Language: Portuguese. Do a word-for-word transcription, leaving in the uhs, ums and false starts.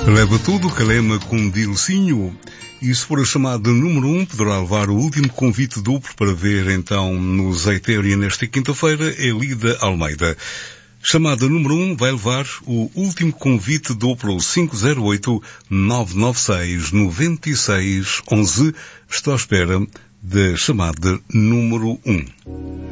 Leva tudo, Calema com Dilcinho. E se for a chamada número um, poderá levar o último convite duplo para ver então no Zeitéria nesta quinta-feira, Elida Almeida. Chamada número um vai levar o último convite duplo cinco zero oito, nove nove seis, nove seis um um. Estou à espera da chamada número um.